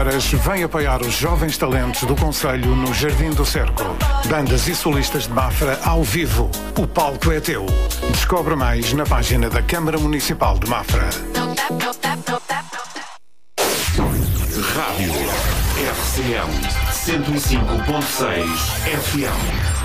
Vem apoiar os jovens talentos do Conselho no Jardim do Cerco. Bandas e solistas de Mafra ao vivo. O palco é teu. Descobre mais na página da Câmara Municipal de Mafra. Rádio RCM 105.6 FM.